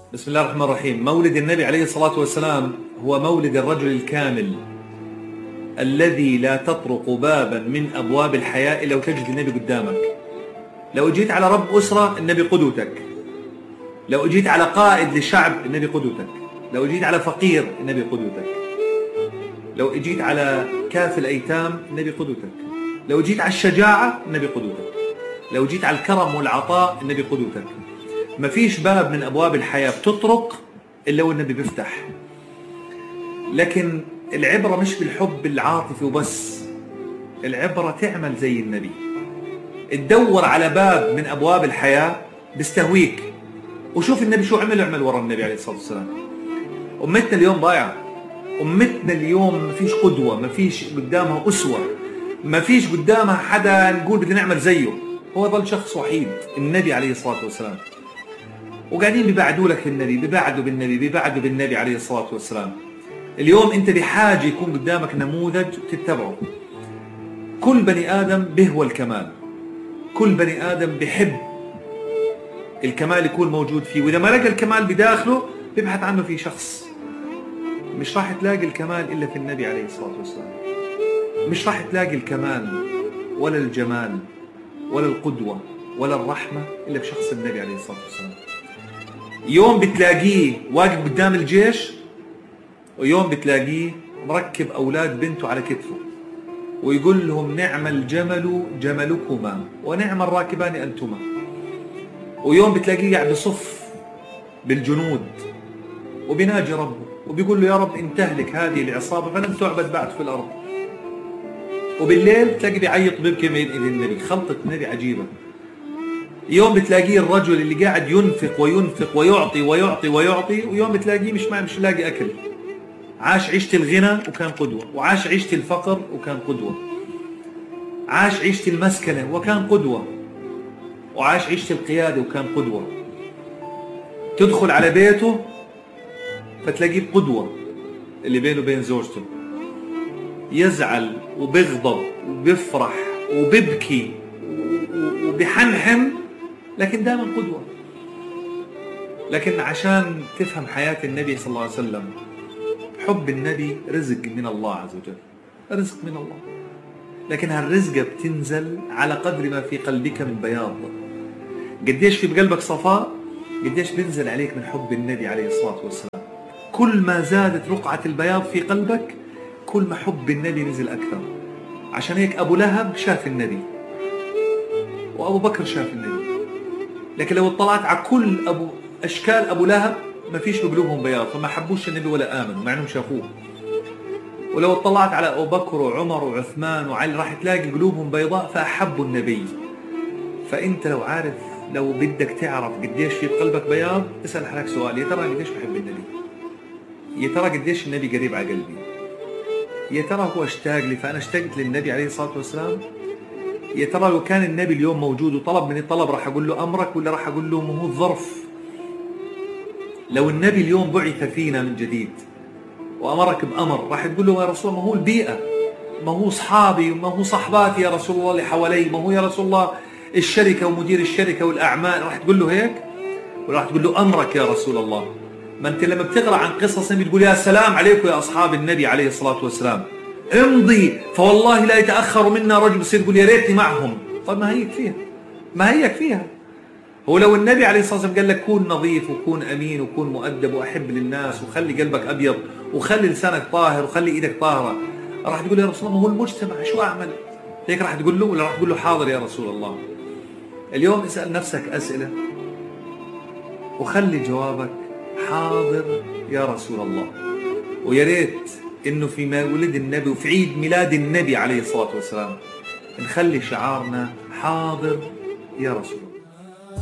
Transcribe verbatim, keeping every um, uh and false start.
بسم الله الرحمن الرحيم. مولد النبي عليه الصلاة والسلام هو مولد الرجل الكامل الذي لا تطرق بابا من أبواب الحياة إلا وتجد النبي قدامك. لو جيت على رب أسرة النبي قدوتك، لو جيت على قائد لشعب النبي قدوتك، لو جيت على فقير النبي قدوتك، لو جيت على كافل أيتام النبي قدوتك، لو جيت على الشجاعة النبي قدوتك، لو جيت على الكرم والعطاء النبي قدوتك. ما فيش باب من أبواب الحياة بتطرق إلا والنبي بيفتح. لكن العبرة مش بالحب العاطفي وبس، العبرة تعمل زي النبي. تدور على باب من أبواب الحياة بيستهويك، وشوف النبي شو عمل عمل ورا النبي عليه الصلاة والسلام. أمتنا اليوم ضايعة، أمتنا اليوم ما فيش قدوة، ما فيش قدامها أسوة، ما فيش قدامها حدا نقول بدنا نعمل زيه. هو ظل شخص وحيد النبي عليه الصلاة والسلام، وقاعدين بيبعدوا لك النبي، بيبعدوا بالنبي، بيبعدوا بالنبي عليه الصلاة والسلام. اليوم أنت بحاجة يكون قدامك نموذج تتبعه. كل بني آدم بهوى الكمال، كل بني آدم بحب الكمال يكون موجود فيه، وإذا ما لقى الكمال بداخله بيبحث عنه في شخص. مش راح تلاقي الكمال إلا في النبي عليه الصلاة والسلام. مش راح تلاقي الكمال ولا الجمال ولا القدوة ولا الرحمة إلا بشخص النبي عليه الصلاة والسلام. يوم بتلاقيه واقف قدام الجيش، ويوم بتلاقيه مركب أولاد بنته على كتفه ويقول لهم نعم الجمل جملكما ونعم الراكبان أنتما. ويوم بتلاقيه قاعد بصف بالجنود وبيناجي ربه وبيقول له يا رب إن تهلك هذه العصابة فلن تعبد بعد في الأرض. وبالليل تلاقي بيعيط بيبكي بين إيد النبي. خلطة النبي عجيبة. يوم بتلاقيه الرجل اللي قاعد ينفق وينفق ويعطي ويعطي ويعطي، ويوم بتلاقيه مش ما مش لاقي أكل. عاش عيشة الغنى وكان قدوة، وعاش عيشة الفقر وكان قدوة، عاش عيشة المسكنة وكان قدوة، وعاش عيشة القيادة وكان قدوة. تدخل على بيته فتلاقيه قدوة اللي بينه وبين زوجته، يزعل وبيغضب وبيفرح وبيبكي وبيحنحن، لكن دائما قدوة. لكن عشان تفهم حياة النبي صلى الله عليه وسلم، حب النبي رزق من الله عز وجل، رزق من الله. لكن هالرزقة بتنزل على قدر ما في قلبك من بياض. قديش في بقلبك صفاء قديش بينزل عليك من حب النبي عليه الصلاة والسلام. كل ما زادت رقعة البياض في قلبك كل ما حب النبي نزل أكثر. عشان هيك أبو لهب شاف النبي وأبو بكر شاف النبي، لكن لو اطلعت على كل أبو أشكال أبو لهب ما فيش بقلوبهم بياض، فما حبوش النبي ولا آمنوا مع أنهم شافوه. ولو اطلعت على أبو بكر وعمر وعثمان وعلي راح تلاقي قلوبهم بيضاء فأحبوا النبي. فأنت لو عارف، لو بدك تعرف قديش في قلبك بياض، اسأل حالك سؤال: يا ترى قديش بحب النبي؟ يا ترى قديش النبي قريب على قلبي؟ يا ترى هو اشتاق لي فأنا اشتقت للنبي عليه الصلاة والسلام؟ يا ترى لو كان النبي اليوم موجود وطلب مني طلب راح أقول له أمرك ولا راح أقول له ما هو الظرف؟ لو النبي اليوم بعث فينا من جديد وأمرك بأمر راح تقول له يا رسول الله ما هو البيئة، ما هو صحابي، ما هو صحباتي يا رسول الله اللي حوالي، ما هو يا رسول الله الشركة ومدير الشركة والأعمال، راح تقول له هيك؟ ولا راح تقول له أمرك يا رسول الله؟ ما أنت لما بتقرأ عن قصص النبي تقول يا سلام عليكم يا أصحاب النبي عليه الصلاة والسلام، امضي فوالله لا يتأخر منا رجل، بصير يقول يا ريتني معهم. طيب ما هي يكفيها، ما هي يكفيها. هو لو النبي عليه الصلاة والسلام قال لك كون نظيف وكون أمين وكون مؤدب وأحب للناس وخلي قلبك أبيض وخلي لسانك طاهر وخلي إيدك طاهرة، راح تقول يا رسول الله ما هو المجتمع شو أعمل؟ هيك راح تقول له ولا راح تقول له حاضر يا رسول الله؟ اليوم اسأل نفسك أسئلة وخلي جوابك حاضر يا رسول الله. ويا ريت إنه في مولد النبي وفي عيد ميلاد النبي عليه الصلاة والسلام نخلي شعارنا حاضر يا رسول الله.